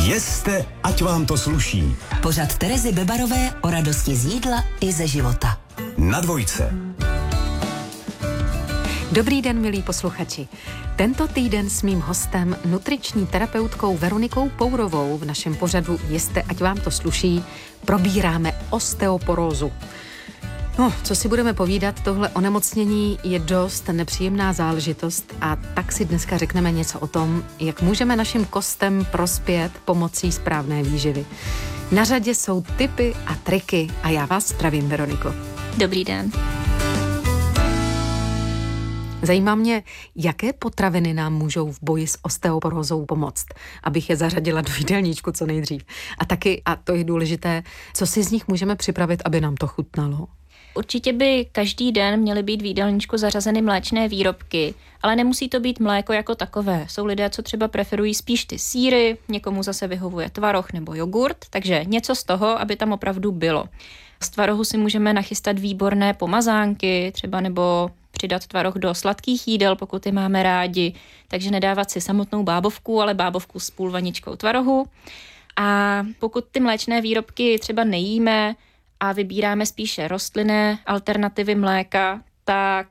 Jeste, ať vám to sluší. Pořad Terezy Bebarové o radosti z jídla i ze života. Na Dvojce. Dobrý den, milí posluchači. Tento týden s mým hostem, nutriční terapeutkou Veronikou Pourovou v našem pořadu Jeste, ať vám to sluší, probíráme osteoporózu. No, co si budeme povídat, tohle onemocnění je dost nepříjemná záležitost a tak si dneska řekneme něco o tom, jak můžeme našim kostem prospět pomocí správné výživy. Na řadě jsou tipy a triky a já vás zdravím, Veroniko. Dobrý den. Zajímá mě, jaké potraviny nám můžou v boji s osteoporózou pomoct, abych je zařadila do jídelníčku co nejdřív. A taky, a to je důležité, co si z nich můžeme připravit, aby nám to chutnalo. Určitě by každý den měly být v jídelníčku zařazeny mléčné výrobky, ale nemusí to být mléko jako takové. Jsou lidé, co třeba preferují spíš ty sýry, někomu zase vyhovuje tvaroh nebo jogurt, takže něco z toho, aby tam opravdu bylo. Z tvarohu si můžeme nachystat výborné pomazánky, třeba nebo přidat tvaroh do sladkých jídel, pokud je máme rádi, takže nedávat si samotnou bábovku, ale bábovku s půl vaničkou tvarohu. A pokud ty mléčné výrobky třeba nejíme a vybíráme spíše rostlinné alternativy mléka, tak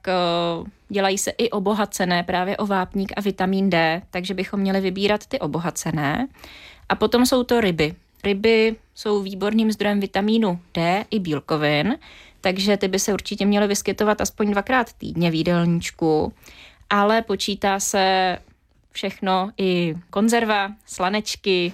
dělají se i obohacené právě o vápník a vitamin D, takže bychom měli vybírat ty obohacené. A potom jsou to ryby. Ryby jsou výborným zdrojem vitamínu D i bílkovin, takže ty by se určitě měly vyskytovat aspoň 2krát týdně v jídelníčku, ale počítá se všechno, i konzerva, slanečky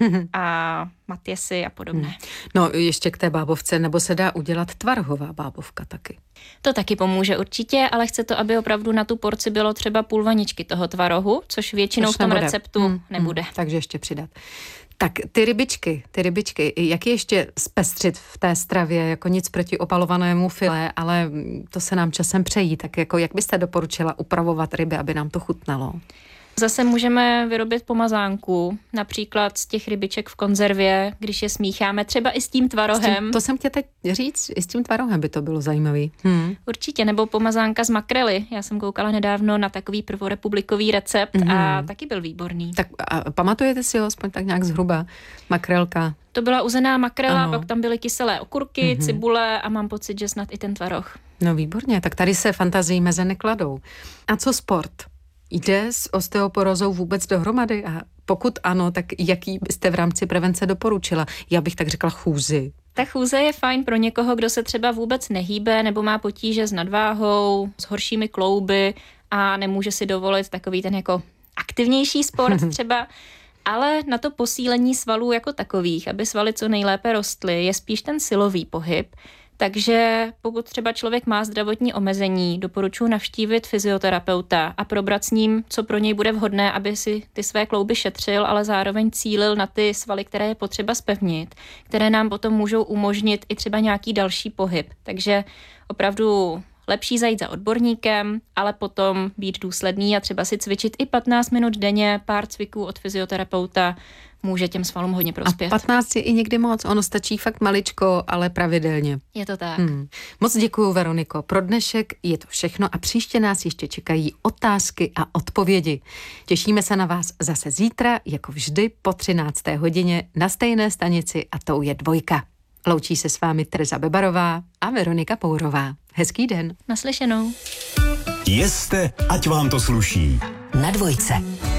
a matěsy a podobné. No ještě k té bábovce, nebo se dá udělat tvarohová bábovka taky? To taky pomůže určitě, ale chce to, aby opravdu na tu porci bylo třeba půl vaničky toho tvarohu, což většinou v tom receptu nebude. Takže ještě přidat. Tak ty rybičky, jak je ještě zpestřit v té stravě, jako nic proti opalovanému filé, ale to se nám časem přejí, tak jako jak byste doporučila upravovat ryby, aby nám to chutnalo? Zase můžeme vyrobit pomazánku, například z těch rybiček v konzervě, když je smícháme třeba i s tím tvarohem. To jsem chtěla teď říct, i s tím tvarohem by to bylo zajímavý. Určitě, nebo pomazánka z makrely. Já jsem koukala nedávno na takový prvorepublikový recept a taky byl výborný. Tak a pamatujete si ho aspoň tak nějak zhruba? Makrelka. To byla uzená makrela, pak tam byly kyselé okurky, cibule a mám pocit, že snad i ten tvaroh. No výborně, tak tady se fantazii meze nekladou. A co sport? Jde s osteoporózou vůbec dohromady? A pokud ano, tak jaký byste v rámci prevence doporučila? Já bych tak řekla chůzi. Ta chůze je fajn pro někoho, kdo se třeba vůbec nehýbe nebo má potíže s nadváhou, s horšími klouby a nemůže si dovolit takový ten jako aktivnější sport třeba. Ale na to posílení svalů jako takových, aby svaly co nejlépe rostly, je spíš ten silový pohyb. Takže pokud třeba člověk má zdravotní omezení, doporučuji navštívit fyzioterapeuta a probrat s ním, co pro něj bude vhodné, aby si ty své klouby šetřil, ale zároveň cílil na ty svaly, které je potřeba zpevnit, které nám potom můžou umožnit i třeba nějaký další pohyb. Takže opravdu lepší zajít za odborníkem, ale potom být důsledný a třeba si cvičit i 15 minut denně, pár cviků od fyzioterapeuta může těm svalům hodně prospět. A 15 je i někdy moc, ono stačí fakt maličko, ale pravidelně. Je to tak. Moc děkuju, Veroniko. Pro dnešek je to všechno a příště nás ještě čekají otázky a odpovědi. Těšíme se na vás zase zítra, jako vždy po 13. hodině na stejné stanici a tou je Dvojka. Loučí se s vámi Tereza Bebarová a Veronika Pourová. Hezký den. Naslyšenou. Jeste, ať vám to sluší. Na Dvojce.